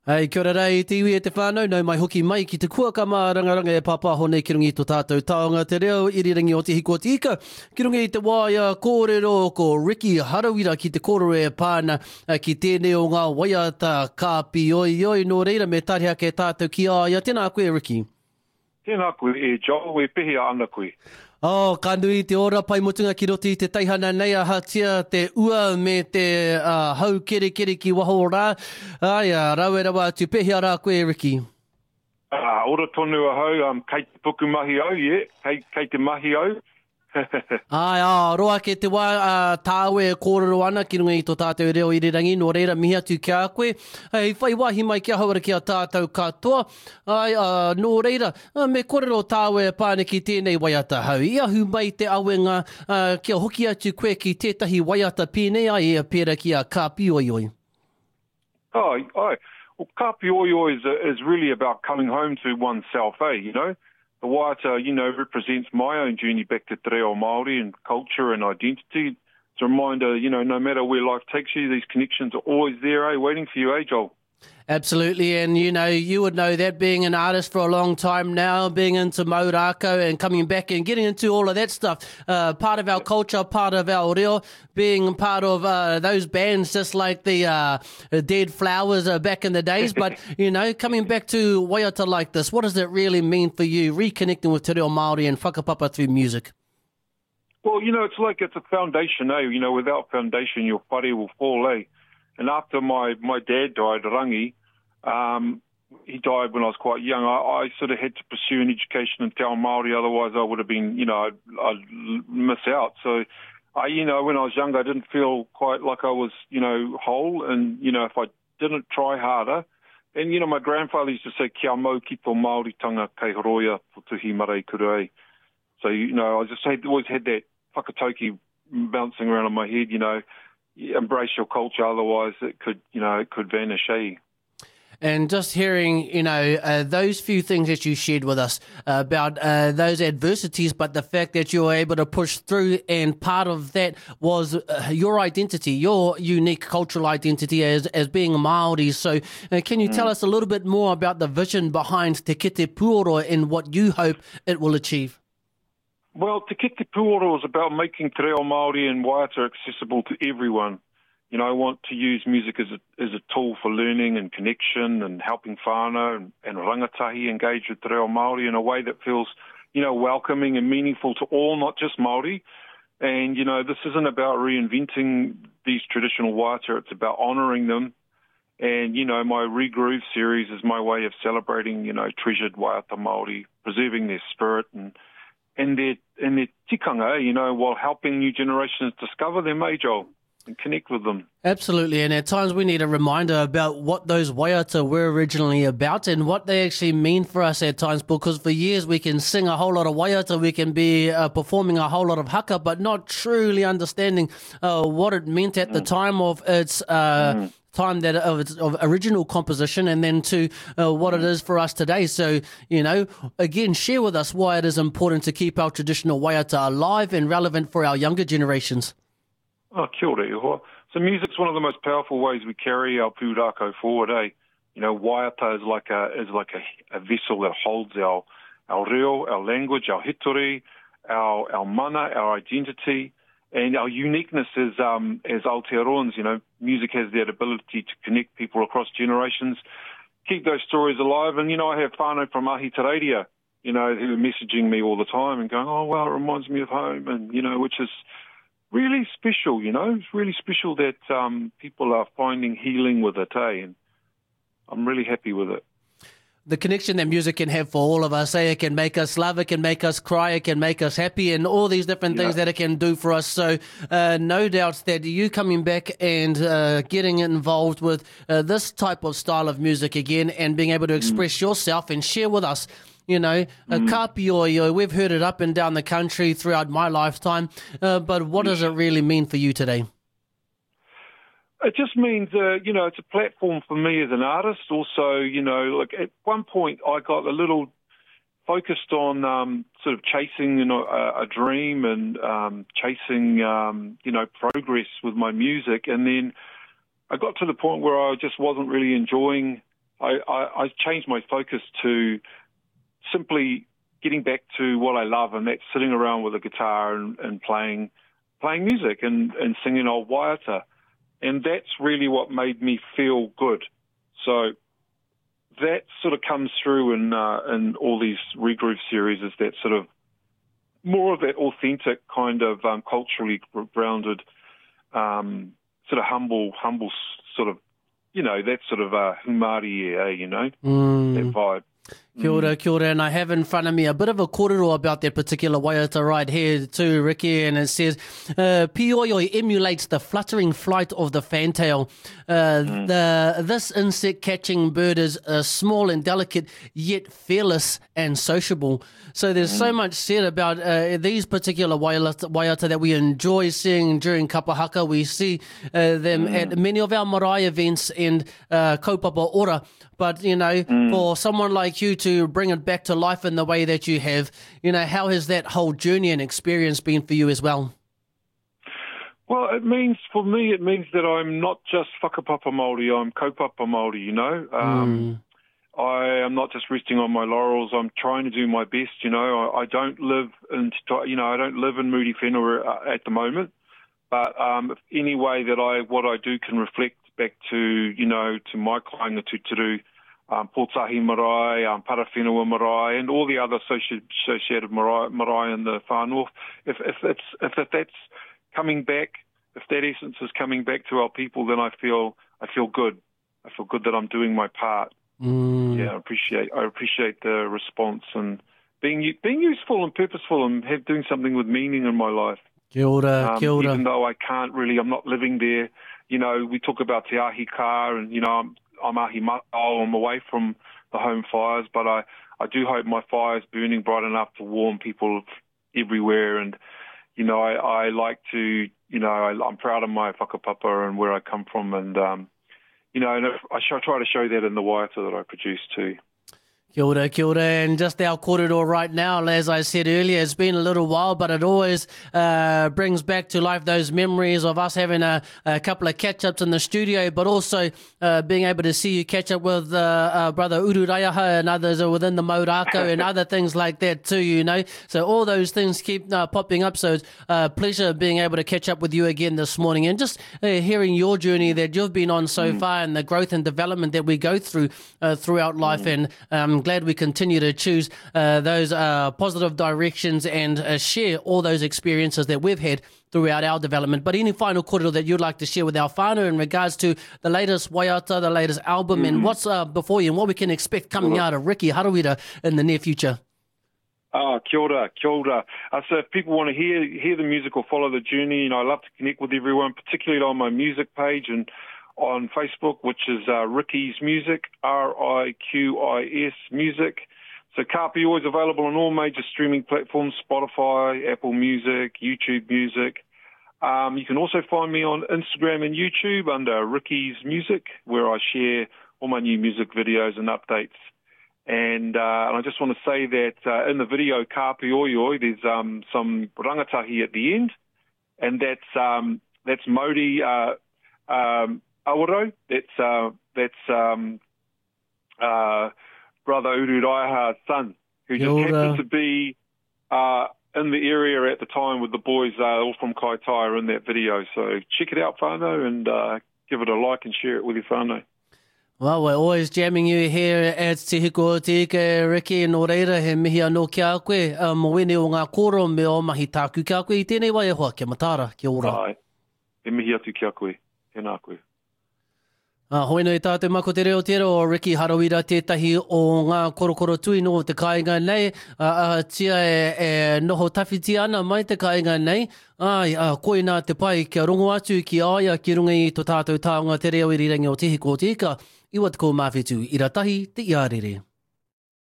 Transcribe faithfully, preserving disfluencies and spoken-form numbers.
Ai, kia ora rei, te iwi e te whānau, nau mai hoki mai ki te kuakama rangaranga e papa hone ki rungi tō tātou taonga te reo, irirangi o te hiko te ika. Ki rungi te waia kōrero ko Ricky Harawira ki te kōrero e pāna ki tēnei o ngā waiata kāpi oi oi no reira me tariha ke tātou ki aia. Tēnā koe, Ricky. Tēnā koe e Joe, e pehea ana koe. Oh, ka nui te ora pai motunga ki roti te taihana nei a hatia te ua me te uh, hau kere kere ki waho rā. Ai, uh, rau e rawa atu pehea rā koe, Ricky. Ah, ora tonu a hau, um, kei te puku mahi au, yeah, kei, kei te mahi au. Ai, a, roa ke te wā uh, tāwe kōrero ana ki runga i tō tātou reo irirangi, no reira mihi atu kia koe. Ai, whai wahi mai kia hauara ki a tātou katoa. Ai, uh, no reira, uh, me kōrero tāwe pāne ki tēnei waiata hau. Ia hu mai te awenga uh, kia hoki atu koe ki tētahi waiata pēnei ai e pēra ki a kāpi oi oi. Oh, ai. Well, kāpi oi oi is, is really about coming home to oneself, eh, you know? The waiata, you know, represents my own journey back to te reo Māori and culture and identity. It's a reminder, you know, no matter where life takes you, these connections are always there, eh, waiting for you, eh, Joel? Absolutely, and you know, you would know that being an artist for a long time now, being into Maurako and coming back and getting into all of that stuff, uh, part of our culture, part of our reo, being part of uh, those bands just like the uh, Dead Flowers uh, back in the days, but you know, coming back to waiata like this, what does it really mean for you, reconnecting with te reo Māori and whakapapa through music? Well, you know, it's like it's a foundation, eh? You know, without foundation, your whare will fall, eh? And after my, my dad died, Rangi, um, he died when I was quite young, I, I sort of had to pursue an education in Te Ao Māori, otherwise I would have been, you know, I'd, I'd miss out. So, I, you know, when I was younger, I didn't feel quite like I was, you know, whole. And, you know, if I didn't try harder, and, you know, my grandfather used to say, kia mau ki tō Māoritanga kei horoia po tuhi marae kuru e. So, you know, I just had, always had that whakatauki bouncing around in my head, you know, embrace your culture, otherwise it could, you know, it could vanish, eh? And just hearing, you know, uh, those few things that you shared with us uh, about uh, those adversities, but the fact that you were able to push through, and part of that was uh, your identity, your unique cultural identity as as being Māori. So uh, can you mm. tell us a little bit more about the vision behind Te Kete Puoro and what you hope it will achieve? Well, Te Kete Puoro is about making te reo Māori and waiata accessible to everyone. You know, I want to use music as a, as a tool for learning and connection and helping whānau and, and rangatahi engage with te reo Māori in a way that feels, you know, welcoming and meaningful to all, not just Māori. And, you know, this isn't about reinventing these traditional waiata, it's about honouring them. And, you know, my Regroove series is my way of celebrating, you know, treasured waiata Māori, preserving their spirit and and their, and their tikanga, you know, while helping new generations discover them, eh, Joel, and connect with them. Absolutely, and at times we need a reminder about what those waiata were originally about and what they actually mean for us at times, because for years we can sing a whole lot of waiata, we can be uh, performing a whole lot of haka, but not truly understanding uh, what it meant at mm. the time of its uh, mm. time that of its of original composition, and then to uh, what it is for us today. So, you know, again, share with us why it is important to keep our traditional waiata alive and relevant for our younger generations. Oh, kia ora, ihoa. So music's one of the most powerful ways we carry our pūrākau forward, eh? You know, waiata is like a is like a, a vessel that holds our our reo, our language, our history, our our mana, our identity, and our uniqueness as um as Aotearoans. You know, music has that ability to connect people across generations, keep those stories alive. And you know, I have whānau from Ahi Te Reiria, you know, who are messaging me all the time and going, oh well, it reminds me of home, and you know, which is really special, you know. It's really special that um, people are finding healing with it, eh? And I'm really happy with it. The connection that music can have for all of us, eh? It can make us love, it can make us cry, it can make us happy, and all these different yeah. things that it can do for us. So uh, no doubt that you coming back and uh, getting involved with uh, this type of style of music again and being able to express mm. yourself and share with us, you know, a mm. kapi oi oi, we've heard it up and down the country throughout my lifetime, uh, but what does it really mean for you today? It just means, uh, you know, it's a platform for me as an artist. Also, you know, like at one point I got a little focused on um, sort of chasing, you know, a, a dream and um, chasing, um, you know, progress with my music. And then I got to the point where I just wasn't really enjoying I, I, I changed my focus to simply getting back to what I love, and that's sitting around with a guitar and, and playing playing music and, and singing old waiata. And that's really what made me feel good. So that sort of comes through in, uh, in all these Regroove series, is that sort of more of that authentic kind of um, culturally grounded, um, sort of humble, humble sort of, you know, that sort of uh, humari, eh, you know, mm. that vibe. Kia ora, kia ora, and I have in front of me a bit of a kōrero about that particular waiata right here too, Ricky, and it says, uh, Pioioi emulates the fluttering flight of the fantail. Uh, mm. the, this insect-catching bird is uh, small and delicate, yet fearless and sociable. So there's mm. so much said about uh, these particular waiata, waiata that we enjoy seeing during kapahaka. We see uh, them mm. at many of our marae events and uh, kaupapa ora. But, you know, mm. for someone like you to bring it back to life in the way that you have, you know, how has that whole journey and experience been for you as well? Well, it means, for me, it means that I'm not just whakapapa Māori, I'm kaupapa Māori, you know. Um, mm. I am not just resting on my laurels. I'm trying to do my best, you know. I, I don't live in, you know, I don't live in Moody Whenua at the moment. But um, if any way that I, what I do can reflect back to, you know, to my kāinga tūturu, um, Pōtahi marae, um, Parawhenua marae, and all the other associated, associated marae, marae in the far north. If, if, it's, if, if that's coming back, if that essence is coming back to our people, then I feel I feel good. I feel good that I'm doing my part. Mm. Yeah, I appreciate I appreciate the response and being being useful and purposeful and have, doing something with meaning in my life. Kia ora, um, kia ora. Even though I can't really, I'm not living there. You know, we talk about Te Ahi Ka, and, you know, I'm, I'm Ahi Matao, I'm away from the home fires, but I, I do hope my fire's burning bright enough to warm people everywhere. And, you know, I, I like to, you know, I, I'm proud of my whakapapa and where I come from. And, um, you know, and I try to show that in the waiata that I produce too. Kia ora, kia ora, and just our kōrero right now, as I said earlier, it's been a little while, but it always uh, brings back to life those memories of us having a, a couple of catch-ups in the studio, but also uh, being able to see you catch up with uh, uh, Brother Uru Raiaha and others within the Maurako and other things like that too, you know. So all those things keep uh, popping up, so it's a pleasure being able to catch up with you again this morning and just uh, hearing your journey that you've been on so mm. far and the growth and development that we go through uh, throughout life, mm. and um, I'm glad we continue to choose uh, those uh, positive directions and uh, share all those experiences that we've had throughout our development. But any final kōrero that you'd like to share with our whānau in regards to the latest waiata, the latest album, mm. and what's uh, before you and what we can expect coming out of Ricky Harawira in the near future? Ah, kia ora, kia ora. Uh, so if people want to hear hear the music or follow the journey, you know, I love to connect with everyone, particularly on my music page and on Facebook, which is uh, Ricky's Music, R I Q I S Music. So Ka Pioioi is available on all major streaming platforms, Spotify, Apple Music, YouTube Music. Um, you can also find me on Instagram and YouTube under Ricky's Music, where I share all my new music videos and updates. And, uh, and I just want to say that uh, in the video Ka Pioioi, there's um, some rangatahi at the end, and that's um, that's Mauri uh, um, Awaro. That's uh, that's um, uh, Brother Uru Raiaha's son, who just Kia ora. happened to be uh, in the area at the time with the boys, uh, all from Kaitaia, in that video. So check it out, whānau, and uh, give it a like and share it with your whānau. Well, we're always jamming you here at Te Hiko o Te Ike, Ricky, nō reira, he mihi anō kia koe, uh, mo wene o ngā kōrero me o mahi tāku kia koe, I tēnei wai hoa, kia matara, kia ora. Ai, he mihi atu kia koe, he nā koe. Uh, hoi nei tātou mako te reo tero o Ricky Harawira, tētahi o ngā korokoro tui no te kāinga nei, uh, uh, tia e, e noho tawhiti ana mai te kāinga nei, ai, uh, koe nā te pai kia rongo atu ki aia ki runga i tō tātou tāonga te reo i rirangi o Te Hiko o Te Ika, iwa te ko mawhitu, i ratahi te iarere.